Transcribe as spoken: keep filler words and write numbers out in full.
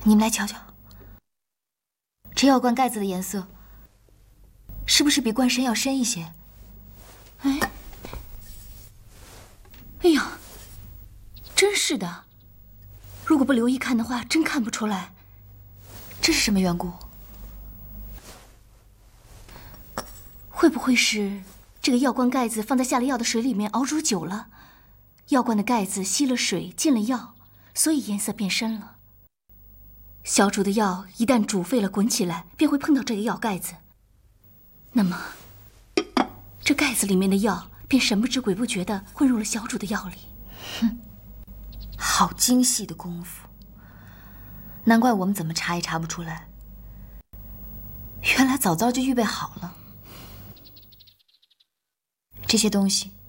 你们来瞧瞧，这药罐盖子的颜色，是不是比罐身要深一些？ 哎，哎呀，真是的！如果不留意看的话，真看不出来。 这是什么缘故？ 会不会是这个药罐盖子放在下了药的水里面熬煮久了，药罐的盖子吸了水进了药，所以颜色变深了？小煮的药一旦煮沸了滚起来，便会碰到这个药盖子，那么这盖子里面的药便神不知鬼不觉地混入了小煮的药里。 哼，好精细的功夫，难怪我们怎么查也查不出来。原来早早就预备好了。这些东西